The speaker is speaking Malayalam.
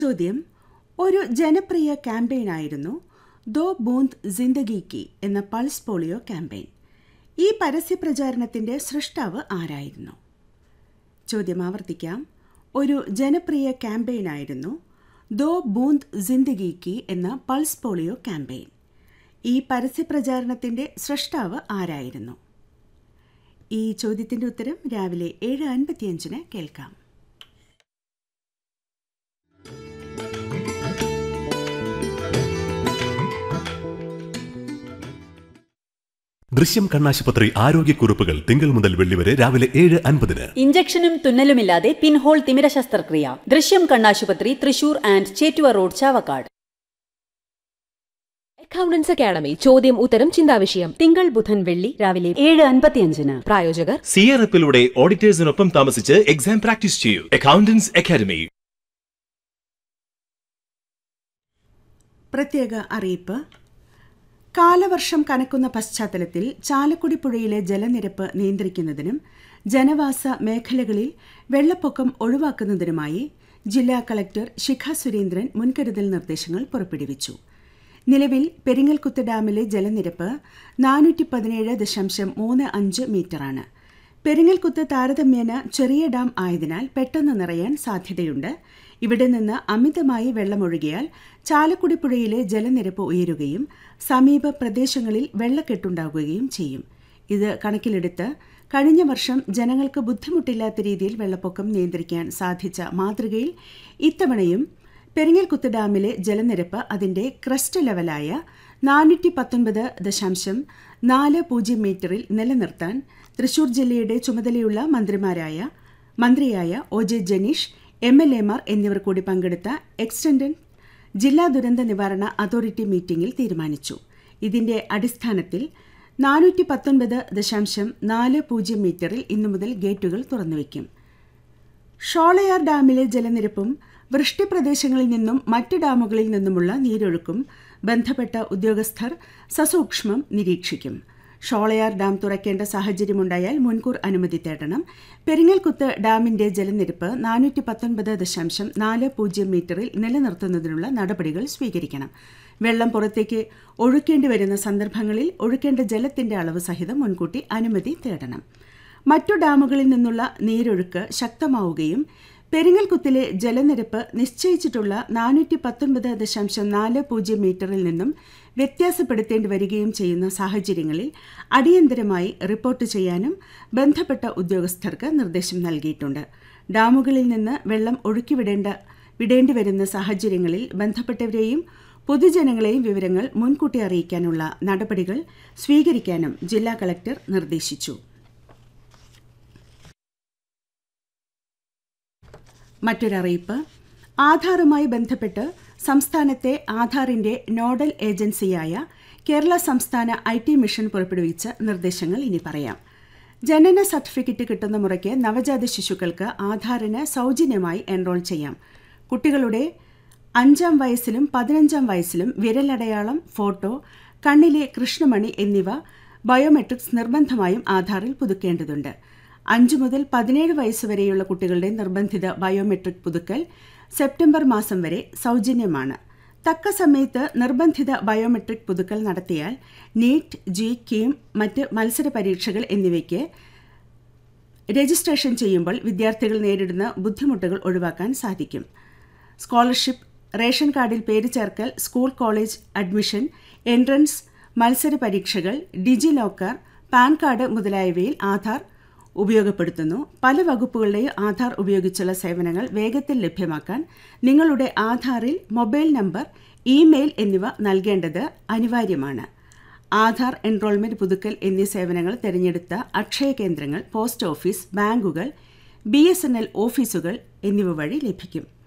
ചോദ്യം: ഒരു ജനപ്രിയ ക്യാമ്പയിനായിരുന്നു ദോ ബൂന്ദ് ജിന്ദഗി കി എന്ന പൾസ് പോളിയോ ക്യാമ്പയിൻ. ഈ പരസ്യപ്രചാരണത്തിന്റെ സൃഷ്ടാവ് ആരായിരുന്നു? ചോദ്യം ആവർത്തിക്കാം. ഒരു ജനപ്രിയ ക്യാമ്പയിനായിരുന്നു ദോ ബൂന്ദ് ജിന്ദഗി കി എന്ന പൾസ് പോളിയോ ക്യാമ്പയിൻ. ഈ പരസ്യപ്രചാരണത്തിന്റെ സൃഷ്ടാവ് ആരായിരുന്നു? ഈ ചോദ്യത്തിന്റെ ഉത്തരം രാവിലെ 7:55 കേൾക്കാം. ദൃശ്യം കണ്ണാശുപത്രി ആരോഗ്യക്കുറിപ്പുകൾ തിങ്കൾ മുതൽ വെള്ളി വരെ രാവിലെ 7:50. ഇഞ്ചക്ഷനും തുന്നലുമില്ലാതെ പിൻഹോൾ തിമിര ശസ്ത്രക്രിയ. ദൃശ്യം കണ്ണാശുപത്രി, Thrissur and Chettuva road, Chavakkad. Accountants academy ചോദ്യം ഉത്തരം ചിന്താവിഷയം തിങ്കൾ ബുധൻ വെള്ളി രാവിലെ 7:55. പ്രായോജകർ സിയറപ്പിലൂടെ ഓഡിറ്റേഴ്സിനൊപ്പം താമസിച്ച് എക്സാം പ്രാക്ടീസ് ചെയ്യൂ. Accountants academy. പ്രത്യേക അറിയിപ്പ്. കാലവർഷം കനക്കുന്ന പശ്ചാത്തലത്തിൽ ചാലക്കുടി പുഴയിലെ ജലനിരപ്പ് നിയന്ത്രിക്കുന്നതിനും ജനവാസ മേഖലകളിൽ വെള്ളപ്പൊക്കം ഒഴിവാക്കുന്നതിനുമായി ജില്ലാ കളക്ടർ ശിഖ സുരേന്ദ്രൻ മുൻകരുതൽ നിർദ്ദേശങ്ങൾ പുറപ്പെടുവിച്ചു. നിലവിൽ പെരിങ്ങൽകുത്ത് ഡാമിലെ ജലനിരപ്പ് 417.35 മീറ്ററാണ്. പെരിങ്ങൽകുത്ത് താരതമ്യേന ചെറിയ ഡാം ആയതിനാൽ പെട്ടെന്ന് നിറയാൻ സാധ്യതയുണ്ട്. ഇവിടെ നിന്ന് അമിതമായി വെള്ളമൊഴുകിയാൽ ചാലക്കുടി പുഴയിലെ ജലനിരപ്പ് ഉയരുകയും സമീപ പ്രദേശങ്ങളിൽ വെള്ളക്കെട്ടുണ്ടാകുകയും ചെയ്യും. ഇത് കണക്കിലെടുത്ത് കഴിഞ്ഞ വർഷം ജനങ്ങൾക്ക് ബുദ്ധിമുട്ടില്ലാത്ത രീതിയിൽ വെള്ളപ്പൊക്കം നിയന്ത്രിക്കാൻ സാധിച്ച മാതൃകയിൽ ഇത്തവണയും പെരിങ്ങൽകുത്ത് ഡാമിലെ ജലനിരപ്പ് അതിന്റെ ക്രസ്റ്റ് ലെവലായ 419.40 മീറ്ററിൽ നിലനിർത്താൻ തൃശൂർ ജില്ലയുടെ ചുമതലയുള്ള മന്ത്രിയായ OJ ജനീഷ്, MLA മാർ എന്നിവർ കൂടി പങ്കെടുത്ത എക്സ്റ്റൻഡ് ജില്ലാ ദുരന്ത നിവാരണ അതോറിറ്റി മീറ്റിംഗിൽ തീരുമാനിച്ചു. ഇതിന്റെ അടിസ്ഥാനത്തിൽ 419.40 മീറ്ററിൽ ഇന്നു മുതൽ ഗേറ്റുകൾ തുറന്നുവയ്ക്കും. ഷോളയാർ ഡാമിലെ ജലനിരപ്പും വൃഷ്ടിപ്രദേശങ്ങളിൽ നിന്നും മറ്റ് ഡാമുകളിൽ നിന്നുമുള്ള നീരൊഴുക്കും ബന്ധപ്പെട്ട ഉദ്യോഗസ്ഥർ സസൂക്ഷ്മം നിരീക്ഷിക്കും. ഷോളയാർ ഡാം തുറക്കേണ്ട സാഹചര്യമുണ്ടായാൽ മുൻകൂർ അനുമതി തേടണം. പെരിങ്ങൽകുത്ത് ഡാമിന്റെ ജലനിരപ്പ് 419.40 മീറ്ററിൽ നിലനിർത്തുന്നതിനുള്ള നടപടികൾ സ്വീകരിക്കണം. വെള്ളം പുറത്തേക്ക് ഒഴുക്കേണ്ടി വരുന്ന സന്ദർഭങ്ങളിൽ ഒഴുക്കേണ്ട ജലത്തിന്റെ അളവ് സഹിതം മുൻകൂട്ടി അനുമതി തേടണം. മറ്റു ഡാമുകളിൽ നിന്നുള്ള നീരൊഴുക്ക് ശക്തമാവുകയും പെരിങ്ങൽകുത്തിലെ ജലനിരപ്പ് നിശ്ചയിച്ചിട്ടുള്ള 419.40 മീറ്ററിൽ നിന്നും വ്യത്യാസപ്പെടുത്തേണ്ടി വരികയും ചെയ്യുന്ന സാഹചര്യങ്ങളിൽ അടിയന്തരമായി റിപ്പോർട്ട് ചെയ്യാനും ബന്ധപ്പെട്ട ഉദ്യോഗസ്ഥർക്ക് നിർദ്ദേശം നൽകിയിട്ടുണ്ട്. ഡാമുകളിൽ നിന്ന് വെള്ളം വിടേണ്ടി വരുന്ന സാഹചര്യങ്ങളിൽ ബന്ധപ്പെട്ടവരെയും പൊതുജനങ്ങളെയും വിവരങ്ങൾ മുൻകൂട്ടി അറിയിക്കാനുള്ള നടപടികൾ സ്വീകരിക്കാനും ജില്ലാ കളക്ടർ നിർദ്ദേശിച്ചു. മറ്റൊരറിയിപ്പ്. ആധാറുമായി ബന്ധപ്പെട്ട് സംസ്ഥാനത്തെ ആധാറിന്റെ നോഡൽ ഏജൻസിയായ കേരള സംസ്ഥാന IT മിഷൻ പുറപ്പെടുവിച്ച നിർദ്ദേശങ്ങൾ ഇനി പറയാം. ജനന സർട്ടിഫിക്കറ്റ് കിട്ടുന്ന മുറയ്ക്ക് നവജാത ശിശുക്കൾക്ക് ആധാറിന് സൗജന്യമായി എൻറോൾ ചെയ്യാം. കുട്ടികളുടെ 5-ാം വയസ്സിലും 15-ാം വയസ്സിലും വിരലടയാളം, ഫോട്ടോ, കണ്ണിലെ കൃഷ്ണമണി എന്നിവ ബയോമെട്രിക്സ് നിർബന്ധമായും ആധാറിൽ പുതുക്കേണ്ടതുണ്ട്. 5 മുതൽ 17 വയസ്സുവരെയുള്ള കുട്ടികളുടെ നിർബന്ധിത ബയോമെട്രിക് പുതുക്കൽ സെപ്റ്റംബർ മാസം വരെ സൗജന്യമാണ്. തക്ക സമയത്ത് നിർബന്ധിത ബയോമെട്രിക് പുതുക്കൽ നടത്തിയാൽ നീറ്റ്, കീം, മറ്റ് മത്സര പരീക്ഷകൾ എന്നിവയ്ക്ക് രജിസ്ട്രേഷൻ ചെയ്യുമ്പോൾ വിദ്യാർത്ഥികൾ നേരിടുന്ന ബുദ്ധിമുട്ടുകൾ ഒഴിവാക്കാൻ സാധിക്കും. സ്കോളർഷിപ്പ്, റേഷൻ കാർഡിൽ പേര് ചേർക്കൽ, സ്കൂൾ കോളേജ് അഡ്മിഷൻ, എൻട്രൻസ്, മത്സര പരീക്ഷകൾ, ഡിജി ലോക്കർ, പാൻ കാർഡ് മുതലായവയിൽ ആധാർ ഉപയോഗപ്പെടുത്തുന്നു. പല വകുപ്പുകളുടെയും ആധാർ ഉപയോഗിച്ചുള്ള സേവനങ്ങൾ വേഗത്തിൽ ലഭ്യമാക്കാൻ നിങ്ങളുടെ ആധാറിൽ മൊബൈൽ നമ്പർ, ഇമെയിൽ എന്നിവ നൽകേണ്ടത് അനിവാര്യമാണ്. ആധാർ എൻറോൾമെന്റ് പുതുക്കൽ എന്നീ സേവനങ്ങൾ തിരഞ്ഞെടുത്ത അക്ഷയ കേന്ദ്രങ്ങൾ, പോസ്റ്റ് ഓഫീസ്, ബാങ്കുകൾ, BSNL ഓഫീസുകൾ എന്നിവ വഴി ലഭിക്കും.